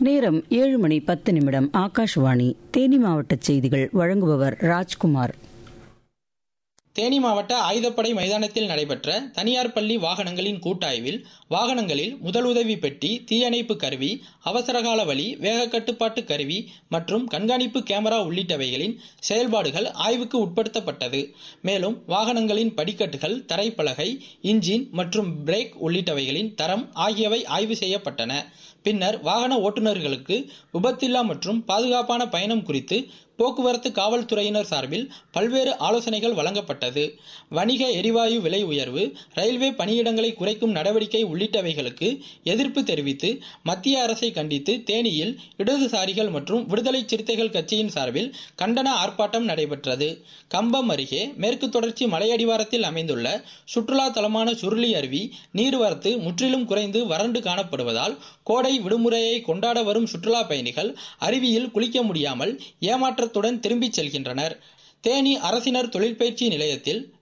நேரம் 7:10 ஆகாஷ்வாணி தேனி மாவட்ட செய்திகள் வழங்குபவர் ராஜ்குமார். தேனி மாவட்ட ஆயுதப்படை மைதானத்தில் நடைபெற்ற தனியார் பள்ளி வாகனங்களின் கூட்டாய்வில் வாகனங்களில் முதலுதவி பெட்டி, தீயணைப்பு கருவி, அவசரகால வழி, வேக கட்டுப்பாட்டு கருவி மற்றும் கண்காணிப்பு கேமரா உள்ளிட்டவைகளின் செயல்பாடுகள் ஆய்வுக்கு உட்படுத்தப்பட்டது. மேலும் வாகனங்களின் படிக்கட்டுகள், தரைப்பலகை, இன்ஜின் மற்றும் பிரேக் உள்ளிட்டவைகளின் தரம் ஆகியவை ஆய்வு செய்யப்பட்டன. பின்னர் வாகன ஓட்டுநர்களுக்கு விபத்தில்லா மற்றும் பாதுகாப்பான பயணம் குறித்து போக்குவரத்து காவல்துறையினர் சார்பில் பல்வேறு ஆலோசனைகள் வழங்கப்பட்டது. வணிக எரிவாயு விலை உயர்வு, ரயில்வே பணியிடங்களை குறைக்கும் நடவடிக்கை உள்ளிட்டவைகளுக்கு எதிர்ப்பு தெரிவித்து மத்திய அரசை கண்டித்து தேனியில் இடதுசாரிகள் மற்றும் விடுதலை சிறுத்தைகள் கட்சியின் சார்பில் கண்டன ஆர்ப்பாட்டம் நடைபெற்றது. கம்பம் அருகே மேற்கு தொடர்ச்சி மலையடிவாரத்தில் அமைந்துள்ள சுற்றுலா தலமான சுருளி அருவி நீர்வரத்து முற்றிலும் குறைந்து வறண்டு காணப்படுவதால் கோடை விடுமுறையை கொண்டாட வரும் சுற்றுலா பயணிகள் அருவியில் குளிக்க முடியாமல் ஏமாற்றத்துடன் திரும்பிச் செல்கின்றனர். தேனி அரசினர் தொழிற்பயிற்சி நிலையத்தில்